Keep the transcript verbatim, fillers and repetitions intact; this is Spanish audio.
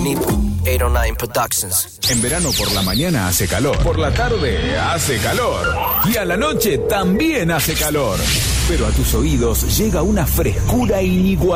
Nipo ochocientos nueve Productions. En verano por la mañana hace calor, por la tarde hace calor y a la noche también hace calor. Pero a tus oídos llega una frescura inigualable.